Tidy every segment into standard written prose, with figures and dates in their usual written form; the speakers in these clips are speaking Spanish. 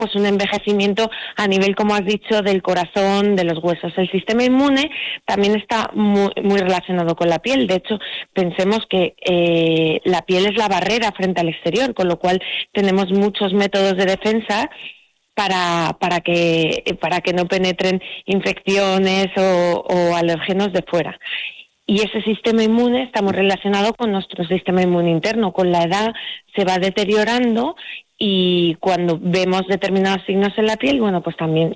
pues un envejecimiento a nivel, como has dicho, del corazón, de los huesos. El sistema inmune también está muy, muy relacionado con la piel. De hecho, pensemos que la piel es la barrera frente al exterior, con lo cual tenemos muchos métodos de defensa para que no penetren infecciones o alérgenos de fuera. Y ese sistema inmune está muy relacionado con nuestro sistema inmune interno. Con la edad se va deteriorando y cuando vemos determinados signos en la piel, bueno, pues también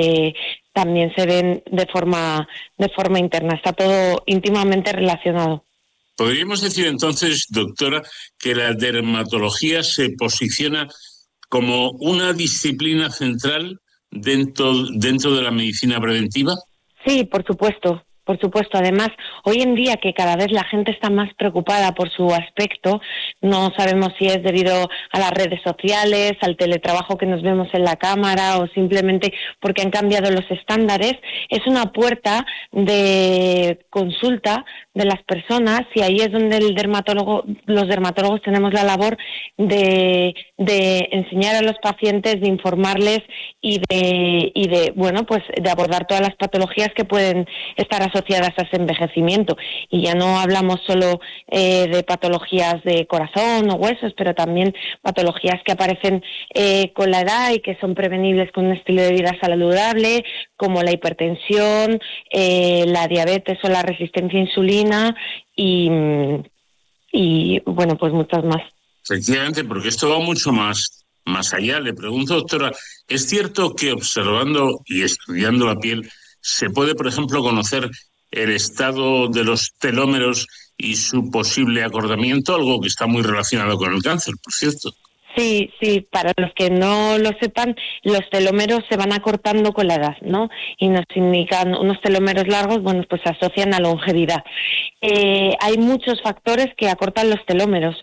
se ven de forma interna. Está todo íntimamente relacionado. ¿Podríamos decir entonces, doctora, que la dermatología se posiciona como una disciplina central dentro de la medicina preventiva? Sí, por supuesto. Por supuesto, además, hoy en día que cada vez la gente está más preocupada por su aspecto, no sabemos si es debido a las redes sociales, al teletrabajo que nos vemos en la cámara o simplemente porque han cambiado los estándares, es una puerta de consulta de las personas y ahí es donde los dermatólogos tenemos la labor de enseñar a los pacientes, de informarles y de abordar todas las patologías que pueden estar asociadas a ese envejecimiento. Y ya no hablamos solo de patologías de corazón o huesos, pero también patologías que aparecen con la edad y que son prevenibles con un estilo de vida saludable, como la hipertensión, la diabetes o la resistencia a insulina y bueno, pues muchas más. Efectivamente, porque esto va mucho más allá. Le pregunto, doctora, ¿es cierto que observando y estudiando la piel se puede, por ejemplo, conocer el estado de los telómeros y su posible acortamiento, algo que está muy relacionado con el cáncer, por cierto? Sí, para los que no lo sepan, los telómeros se van acortando con la edad, ¿no? Y nos indican unos telómeros largos, bueno, pues se asocian a longevidad. Hay muchos factores que acortan los telómeros.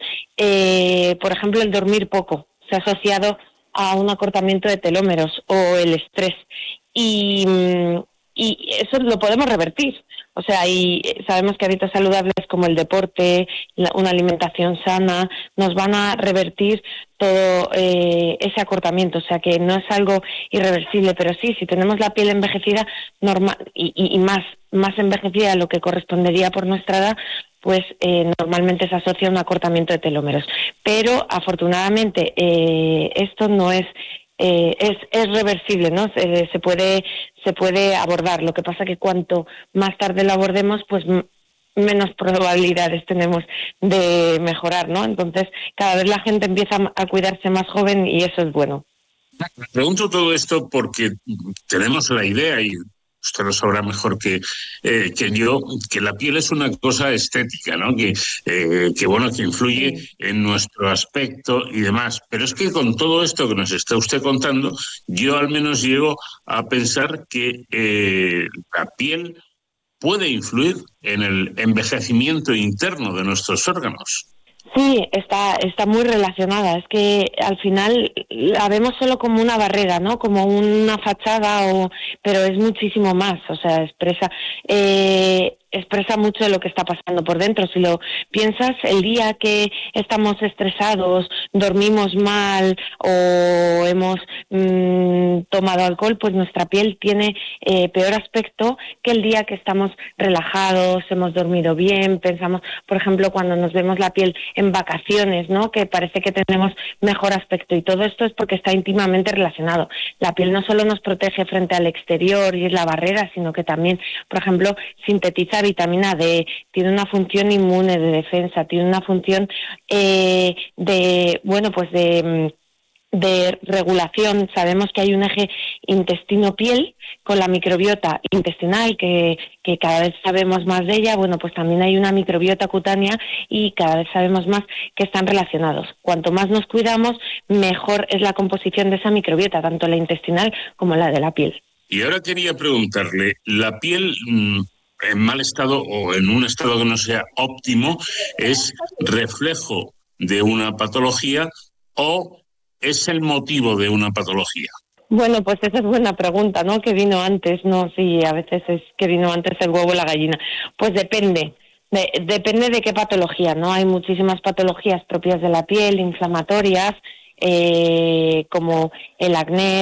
Por ejemplo, el dormir poco se ha asociado a un acortamiento de telómeros o el estrés. Y eso lo podemos revertir. O sea, y sabemos que hábitos saludables como el deporte, una alimentación sana, nos van a revertir todo ese acortamiento. O sea, que no es algo irreversible, pero sí, si tenemos la piel envejecida normal y más envejecida de lo que correspondería por nuestra edad, pues normalmente se asocia a un acortamiento de telómeros. Pero afortunadamente esto no es reversible, ¿no? Se puede abordar. Lo que pasa que cuanto más tarde lo abordemos, pues menos probabilidades tenemos de mejorar, ¿no? Entonces, cada vez la gente empieza a cuidarse más joven y eso es bueno. Pregunto todo esto porque tenemos la idea, y usted lo sabrá mejor que yo, que la piel es una cosa estética, ¿no? Que influye en nuestro aspecto y demás. Pero es que con todo esto que nos está usted contando, yo al menos llego a pensar que la piel puede influir en el envejecimiento interno de nuestros órganos. Sí, está muy relacionada. Es que al final la vemos solo como una barrera, ¿no? Como una fachada, pero es muchísimo más. O sea, expresa mucho de lo que está pasando por dentro. Si lo piensas, el día que estamos estresados, dormimos mal o hemos tomado alcohol, pues nuestra piel tiene peor aspecto que el día que estamos relajados, hemos dormido bien, pensamos, por ejemplo, cuando nos vemos la piel en vacaciones, ¿no? Que parece que tenemos mejor aspecto, y todo esto es porque está íntimamente relacionado. La piel no solo nos protege frente al exterior y es la barrera, sino que también, por ejemplo, sintetiza vitamina D, tiene una función inmune de defensa, tiene una función de regulación. Sabemos que hay un eje intestino-piel con la microbiota intestinal, que cada vez sabemos más de ella. Bueno, pues también hay una microbiota cutánea y cada vez sabemos más que están relacionados. Cuanto más nos cuidamos, mejor es la composición de esa microbiota, tanto la intestinal como la de la piel. Y ahora quería preguntarle, ¿la piel en mal estado o en un estado que no sea óptimo es reflejo de una patología o es el motivo de una patología? Bueno, pues esa es buena pregunta, ¿no? ¿Qué vino antes? No, sí, a veces es que vino antes el huevo o la gallina. Pues depende. Depende de qué patología, ¿no? Hay muchísimas patologías propias de la piel, inflamatorias, como el acné,